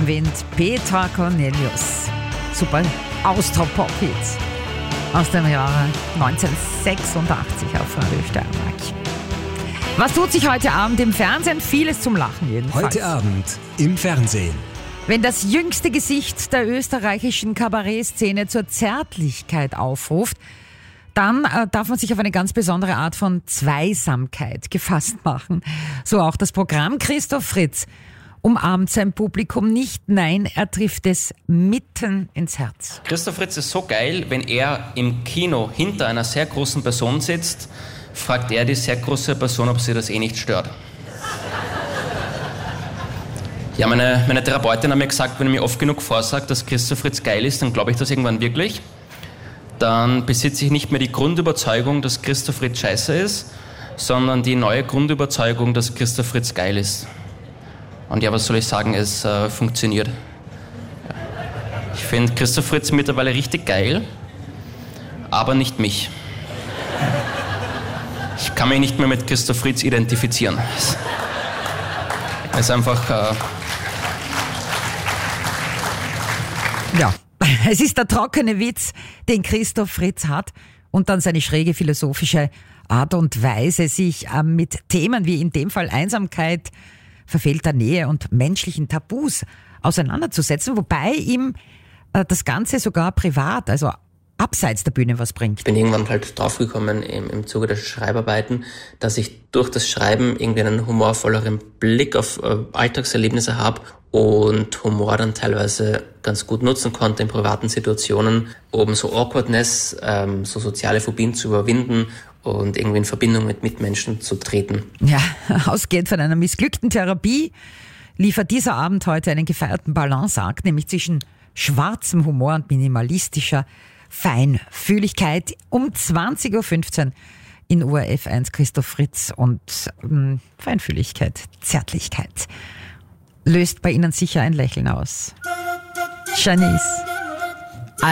Wind, Petra Cornelius. Super Austro-Pop-Hit aus dem Jahre 1986 auf Radio Steiermark. Was tut sich heute Abend im Fernsehen? Vieles zum Lachen jedenfalls. Heute Abend im Fernsehen. Wenn das jüngste Gesicht der österreichischen Kabarettszene zur Zärtlichkeit aufruft, dann darf man sich auf eine ganz besondere Art von Zweisamkeit gefasst machen. So auch das Programm. Christoph Fritz umarmt sein Publikum nicht. Nein, er trifft es mitten ins Herz. Christoph Fritz ist so geil, wenn er im Kino hinter einer sehr großen Person sitzt, fragt er die sehr große Person, ob sie das nicht stört. Ja, meine Therapeutin hat mir gesagt, wenn ich mir oft genug vorsage, dass Christoph Fritz geil ist, dann glaube ich das irgendwann wirklich. Dann besitze ich nicht mehr die Grundüberzeugung, dass Christoph Fritz scheiße ist, sondern die neue Grundüberzeugung, dass Christoph Fritz geil ist. Und ja, was soll ich sagen, es funktioniert. Ich finde Christoph Fritz mittlerweile richtig geil, aber nicht mich. Ich kann mich nicht mehr mit Christoph Fritz identifizieren. Es ist einfach... Ja, es ist der trockene Witz, den Christoph Fritz hat und dann seine schräge philosophische Art und Weise, sich mit Themen wie in dem Fall Einsamkeit, verfehlter Nähe und menschlichen Tabus auseinanderzusetzen, wobei ihm das Ganze sogar privat, also abseits der Bühne was bringt. Ich bin irgendwann halt draufgekommen im Zuge der Schreibarbeiten, dass ich durch das Schreiben irgendwie einen humorvolleren Blick auf Alltagserlebnisse habe und Humor dann teilweise ganz gut nutzen konnte in privaten Situationen, um so Awkwardness, so soziale Phobien zu überwinden und irgendwie in Verbindung mit Mitmenschen zu treten. Ja, ausgehend von einer missglückten Therapie liefert dieser Abend heute einen gefeierten Balanceakt, nämlich zwischen schwarzem Humor und minimalistischer Feinfühligkeit. Um 20.15 Uhr in ORF 1 Christoph Fritz und Feinfühligkeit, Zärtlichkeit löst bei Ihnen sicher ein Lächeln aus. Janice.